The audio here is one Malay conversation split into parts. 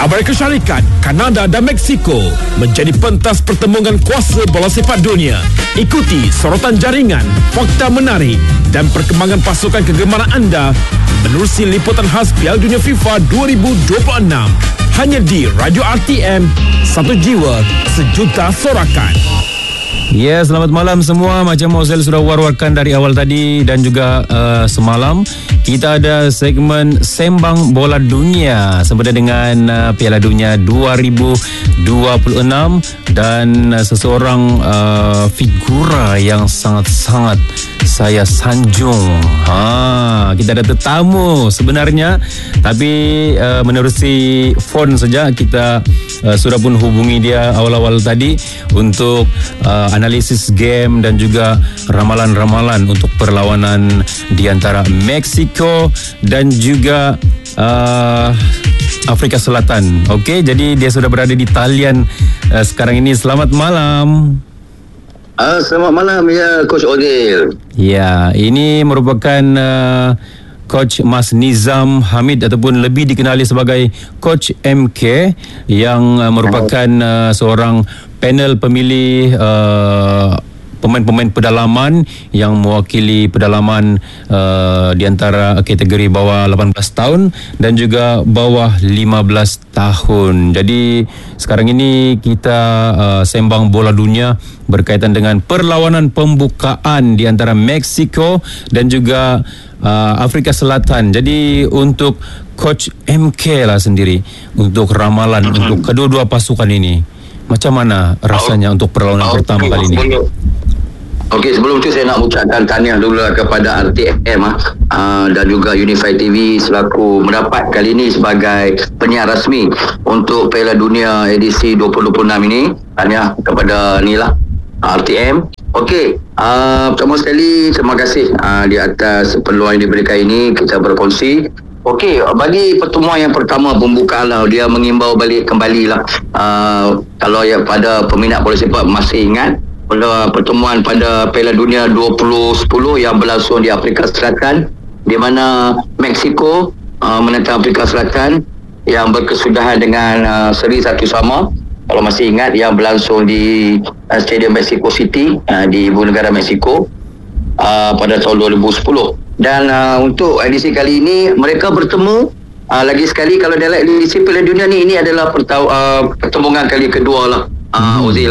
Amerika Syarikat, Kanada dan Meksiko menjadi pentas pertembungan kuasa bola sepak dunia. Ikuti sorotan jaringan, fakta menarik dan perkembangan pasukan kegemaran anda menerusi liputan khas Piala Dunia FIFA 2026. Hanya di Radio RTM, satu jiwa, sejuta sorakan. Ya, selamat malam semua. Macam Ozel sudah war-warkan dari awal tadi dan juga semalam, kita ada segmen Sembang Bola Dunia sempena dengan Piala Dunia 2026 dan seseorang figura yang sangat-sangat saya sanjung. Kita ada tetamu sebenarnya, tapi menerusi phone saja kita sudah pun hubungi dia awal-awal tadi untuk analisis game dan juga ramalan-ramalan untuk perlawanan di antara Meksiko dan juga Afrika Selatan. Okey, jadi dia sudah berada di talian sekarang ini. Selamat malam. Selamat malam ya Coach Odil. Ya, ini merupakan Coach Mas Nizam Hamid ataupun lebih dikenali sebagai Coach MK yang merupakan seorang panel pemilih pemain-pemain pedalaman yang mewakili pedalaman di antara kategori bawah 18 tahun dan juga bawah 15 tahun. Jadi sekarang ini kita sembang bola dunia berkaitan dengan perlawanan pembukaan di antara Meksiko dan juga Afrika Selatan. Jadi untuk Coach MK lah sendiri, untuk ramalan untuk kedua-dua pasukan ini, macam mana rasanya untuk perlawanan pertama kali ini? Okey, sebelum tu saya nak ucapkan tahniah dulu kepada RTM dan juga Unify TV selaku mendapat kali ini sebagai penyiar rasmi untuk Piala Dunia edisi 2026 ini. Tahniah kepada nilah RTM. Okey, pertama sekali terima kasih di atas peluang yang diberikan ini kita berkongsi. Okey, bagi pertemuan yang pertama pembukaan lah, dia mengimbau balik kembali lah. Kalau ya pada peminat bola sepak masih ingat pada pertemuan pada Piala Dunia 2010 yang berlangsung di Afrika Selatan, di mana Meksiko menentang Afrika Selatan yang berkesudahan dengan seri 1-1, kalau masih ingat, yang berlangsung di Stadium Mexico City di ibu negara Meksiko pada tahun 2010. Dan untuk edisi kali ini mereka bertemu lagi sekali. Kalau dalam edisi Piala Dunia ni, ini adalah pertembungan kali kedua lah, Ozil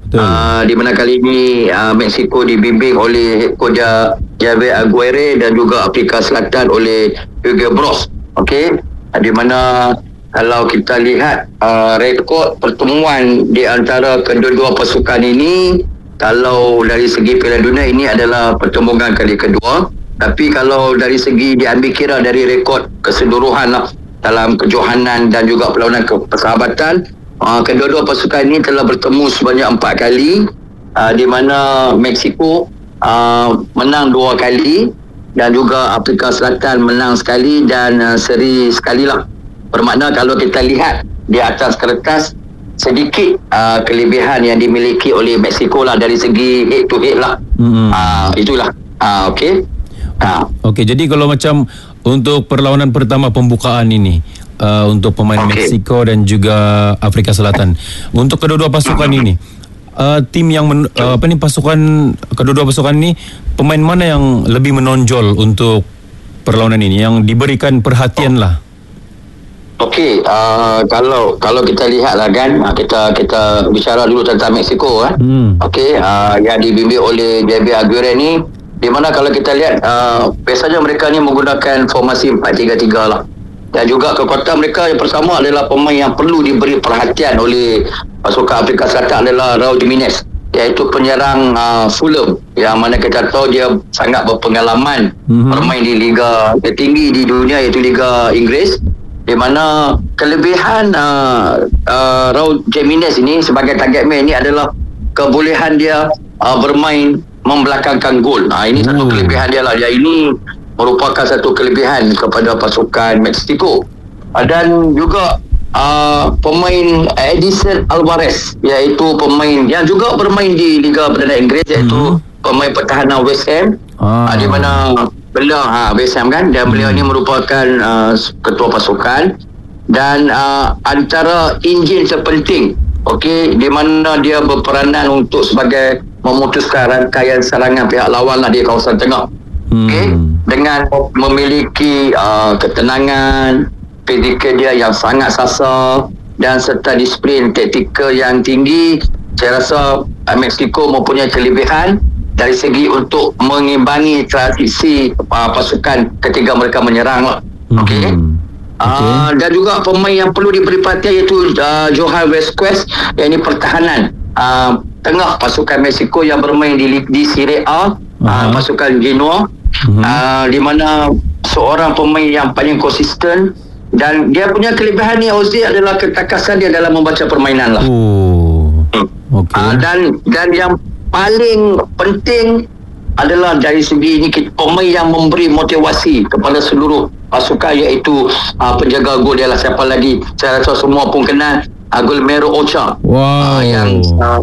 di mana kali ini Meksiko dibimbing oleh head coach Javier Aguirre dan juga Afrika Selatan oleh Hugo Broos. Okey, di mana kalau kita lihat rekod pertemuan di antara kedua-dua pasukan ini, kalau dari segi Piala Dunia ini adalah pertembungan kali kedua. Tapi kalau dari segi diambil kira dari rekod keseluruhan lah, dalam kejohanan dan juga perlawanan persahabatan, kedua-dua pasukan ini telah bertemu sebanyak 4 kali, di mana Meksiko menang 2 kali dan juga Afrika Selatan menang sekali dan seri sekali lah. Bermakna kalau kita lihat di atas kertas, sedikit kelebihan yang dimiliki oleh Meksiko lah dari segi head to head lah. Itulah. Okey. Okey, jadi kalau macam untuk perlawanan pertama pembukaan ini, untuk pemain Meksiko dan juga Afrika Selatan, untuk kedua-dua pasukan ini, tim yang kedua-dua pasukan ini, pemain mana yang lebih menonjol untuk perlawanan ini, yang diberikan perhatian lah? Okey, kalau kita lihat lah kan, kita bicara dulu tentang Meksiko Okey, yang dibimbing oleh Javier Aguirre ni, di mana kalau kita lihat biasanya mereka ni menggunakan formasi 4-3-3 lah. Dan juga kekuatan mereka yang pertama adalah pemain yang perlu diberi perhatian oleh pasukan Afrika Selatan adalah Raul Jimenez, iaitu penyerang Fulham, yang mana kita tahu dia sangat berpengalaman bermain di liga tertinggi di dunia, iaitu Liga Inggeris, di mana kelebihan Raul Jimenez ini sebagai target man ini adalah kebolehan dia bermain membelakangkan gol. Ini satu kelebihan dia lah. Ini merupakan satu kelebihan kepada pasukan Meksiko. Dan juga pemain Edison Alvarez, iaitu pemain yang juga bermain di Liga Perdana Inggeris, iaitu pemain pertahanan West Ham, di mana beliau West Ham kan, dan beliau ini merupakan ketua pasukan. dan antara enjin terpenting, okey, di mana dia berperanan untuk sebagai memutuskan rangkaian serangan pihak lawan lah di kawasan tengah. Okey, dengan memiliki ketenangan, fizikal dia yang sangat sasar dan serta disiplin taktikal yang tinggi, saya rasa Mexico mempunyai kelebihan dari segi untuk mengimbangi transisi pasukan ketika mereka menyerang lah. Okey. Dan juga pemain yang perlu diberi perhatian iaitu Johan Vazquez, yang ini pertahanan tengah pasukan Mexico yang bermain di Serie A, pasukan Genoa, di mana seorang pemain yang paling konsisten, dan dia punya kelebihan ni Ozzy adalah ketakasan dia dalam membaca permainan lah. Dan yang paling penting adalah dari segi ini pemain yang memberi motivasi kepada seluruh pasukan, iaitu penjaga gol dia lah. Siapa lagi, saya rasa semua pun kenal, Guillermo Ochoa. Yang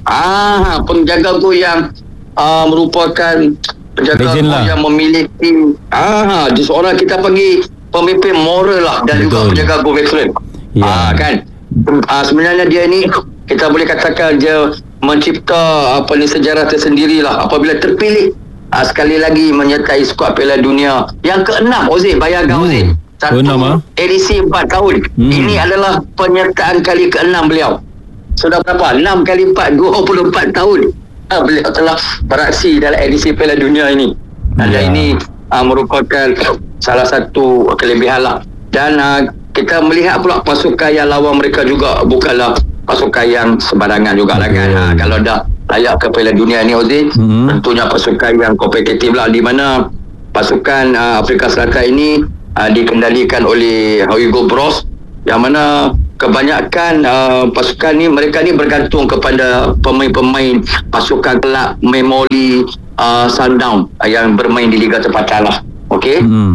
penjaga gol yang merupakan penjaga gol yang memiliki seorang kita panggil pemimpin moral lah, dan juga penjaga gol veteran. Kan sebenarnya dia ni kita boleh katakan dia mencipta sejarah tersendiri lah apabila terpilih sekali lagi menyertai skuad Piala Dunia yang ke-6. Ozzy, bayangkan Ozzy, satu edisi 4 tahun. Ini adalah penyertaan kali ke-6 beliau. Sudah berapa? 6 kali 4, 24 tahun beliau telah beraksi dalam edisi Piala Dunia ini. Dan ini merupakan salah satu kelebihan lah. Dan kita melihat pula pasukan yang lawan mereka juga bukanlah pasukan yang sembarangan juga lah kan. Kalau dah layak ke Piala Dunia ni Ozzy, tentunya pasukan yang kompetitif lah, di mana pasukan Afrika Selatan ini dikendalikan oleh Hugo Broos, yang mana kebanyakan pasukan ni, mereka ni bergantung kepada pemain-pemain pasukan kelab Memoli Sundown yang bermain di Liga Tempatan lah. Okey.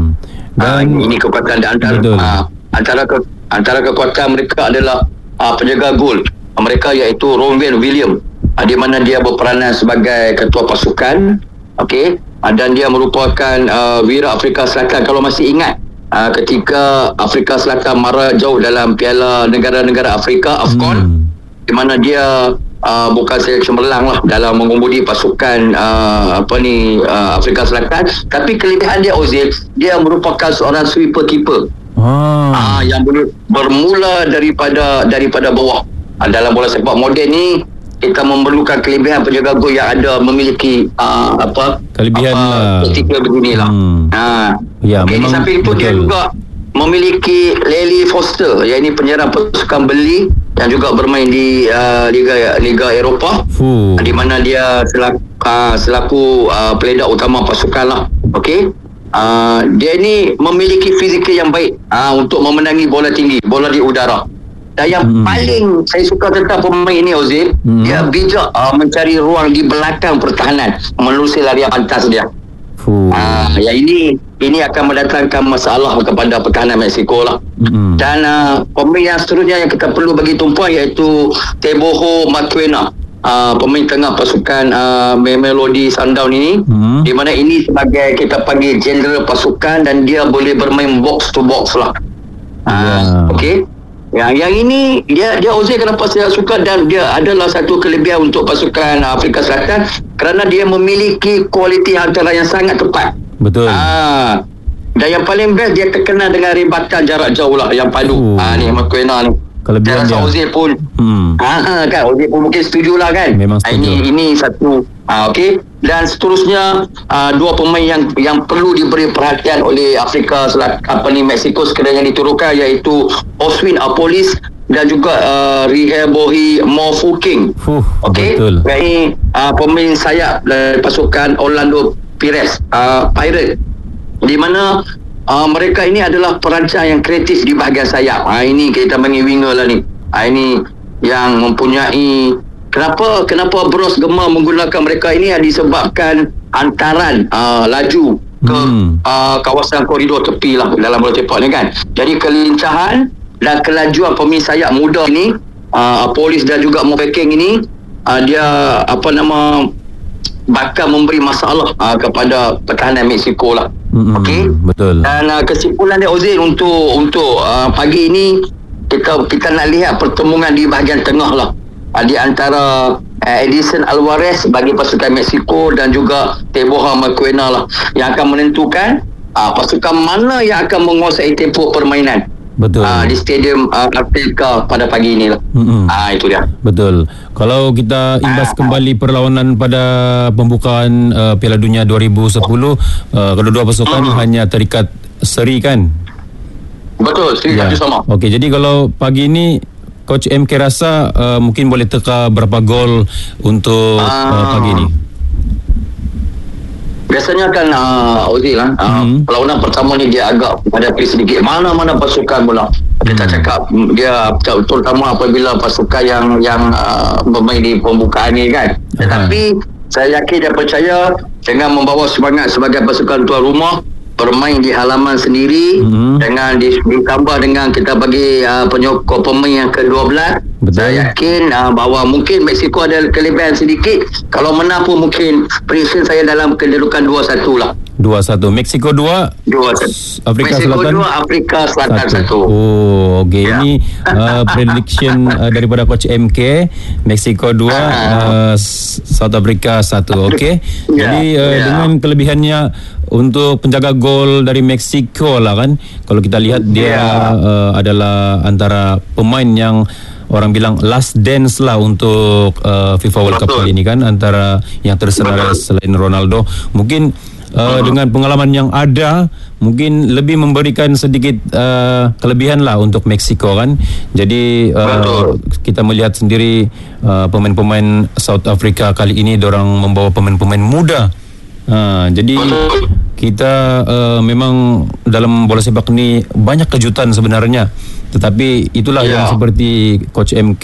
Ini kekuatan antara kekuatan mereka adalah penjaga gol mereka, iaitu Ronwen Williams, di mana dia berperanan sebagai ketua pasukan. Okey, dan dia merupakan wira Afrika Selatan. Kalau masih ingat ketika Afrika Selatan mara jauh dalam Piala Negara-Negara Afrika AFCON, di mana dia bukan saja cemerlang lah dalam mengundi pasukan Afrika Selatan, tapi kelebihan dia Ozil, dia merupakan seorang sweeper keeper yang boleh bermula daripada bawah. Dalam bola sepak moden ni kita memerlukan kelebihan penjaga gol yang ada memiliki kelebihan ketika beginilah. Di samping itu dia juga memiliki Lely Foster, yang ini penyerang pasukan beli yang juga bermain di Liga Eropah, di mana dia selaku peledak utama pasukan lah. Okey. Dia ni memiliki fizikal yang baik untuk memenangi bola tinggi, bola di udara. Dan yang paling saya suka tentang pemain ni Ozil, dia bijak mencari ruang di belakang pertahanan menerusi larian pantas dia. Yang ini akan mendatangkan masalah kepada pertahanan Mexico lah. Dan pemain yang seterusnya yang kita perlu bagi tumpuan iaitu Teboho Maquena, pemain tengah pasukan Mamelodi Sundown ini, di mana ini sebagai kita panggil general pasukan, dan dia boleh bermain box to box lah. Okey. Yang ini dia Ozil, kenapa saya suka, dan dia adalah satu kelebihan untuk pasukan Afrika Selatan kerana dia memiliki kualiti hantaran yang sangat tepat. Betul. Dan yang paling best, dia terkenal dengan rebatan jarak jauh lah yang padu. Ni Maquena ni. Kelebihan dia. Ozil pun kan, Ozil pun mungkin setuju lah kan. Memang setuju. Ini satu. Okey. Dan seterusnya dua pemain yang perlu diberi perhatian oleh Afrika Selatan Mexico sekiranya diturunkan, iaitu Oswin Apolis dan juga Rihebohi Mofuking. Okey. Ini pemain sayap dari pasukan Orlando Pirates, Pirate, di mana mereka ini adalah perancang yang kreatif di bahagian sayap. Ini kita panggil winger lah ni. Ini yang mempunyai Kenapa Bros gemar menggunakan mereka ini disebabkan hantaran laju ke kawasan koridor tepi lah dalam bola sepak ni kan. Jadi kelincahan dan kelajuan pemain sayap muda ini, Polis dan juga Mopeking ini, dia bakal memberi masalah kepada pertahanan Mexico lah. Okey. Betul. Dan kesimpulan dia Ozil untuk pagi ini, kita nak lihat pertemuan di bahagian tengah lah, di antara Edison Alvarez bagi pasukan Mexico dan juga Teboha Maquena lah, yang akan menentukan pasukan mana yang akan menguasai tempoh permainan. Betul. Di stadium Azteca pada pagi inilah. Itu dia. Betul. Kalau kita imbas kembali perlawanan pada pembukaan Piala Dunia 2010, kedua-dua pasukan hanya terikat seri kan? Betul, seri satu sama. Okey, jadi kalau pagi ini Coach MK rasa mungkin boleh teka berapa gol untuk pagi ini? Biasanya kan Ozil perlawanan pertama ni dia agak hadapi sedikit mana-mana pasukan pula. Kita cakap dia terutama apabila pasukan yang bermain di pembukaan ni kan. Tetapi saya yakin dan percaya dengan membawa semangat sebagai pasukan tuan rumah, bermain di halaman sendiri, dengan ditambah dengan kita bagi penyokong pemain yang ke-12. Betul. Saya yakin bahawa mungkin Mexico ada kelebihan sedikit. Kalau menang pun mungkin prediction saya dalam kedudukan 2-1 lah. 2-1. Mexico 2, 2-1. Afrika Mexico Selatan 2, Afrika Selatan 1. Oh, okey. Ini prediction daripada Coach MK. Mexico 2, South Africa 1. Okey. Jadi dengan kelebihannya untuk penjaga gol dari Mexico lah kan, kalau kita lihat dia adalah antara pemain yang orang bilang last dance lah untuk FIFA World Cup kali ini kan, antara yang tersenarai selain Ronaldo. Mungkin dengan pengalaman yang ada, mungkin lebih memberikan sedikit kelebihan lah untuk Mexico kan. Jadi kita melihat sendiri pemain-pemain South Africa kali ini dorang membawa pemain-pemain muda. Jadi kita memang dalam bola sepak ni banyak kejutan sebenarnya, tetapi itulah yang seperti Coach MK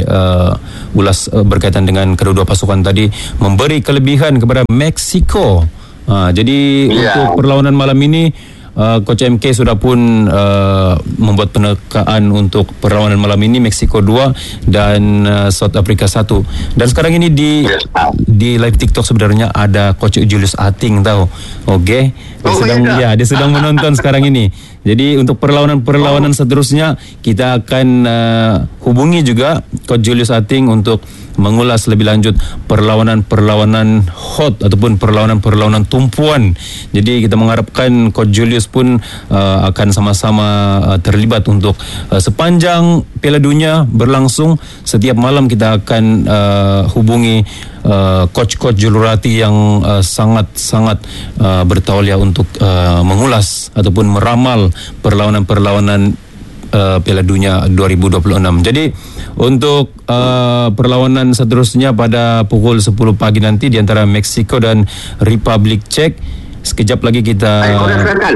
ulas berkaitan dengan kedua-dua pasukan tadi, memberi kelebihan kepada Mexico. Jadi untuk perlawanan malam ini Coach MK sudah pun membuat penekaan untuk perlawanan malam ini, Mexico 2 dan South Africa 1. Dan sekarang ini di live TikTok sebenarnya ada Coach Julius Ating tahu. Okey. Dia sedang menonton sekarang ini. Jadi untuk perlawanan seterusnya kita akan hubungi juga Coach Julius Ating untuk mengulas lebih lanjut perlawanan hot ataupun perlawanan tumpuan. Jadi kita mengharapkan Coach Julius pun akan sama-sama terlibat untuk sepanjang Piala Dunia berlangsung. Setiap malam kita akan hubungi coach-coach jururati yang sangat-sangat bertauliah untuk mengulas ataupun meramal perlawanan-perlawanan Piala Dunia 2026. Jadi untuk perlawanan seterusnya pada pukul 10 pagi nanti di antara Mexico dan Republik Czech. Sekejap lagi kita Korea Selatan,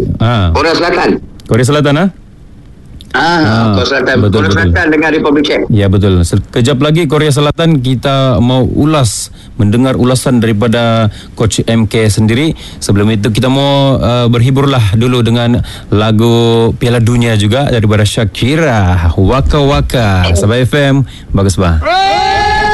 Korea Selatan Korea Selatan, betul. Selatan dengan Republik Czech. Ya betul. Sekejap lagi Korea Selatan kita mau mendengar ulasan daripada Coach MK sendiri. Sebelum itu kita mau berhiburlah dulu dengan lagu Piala Dunia juga daripada Shakira, Waka Waka. Sabah FM, bagus bah.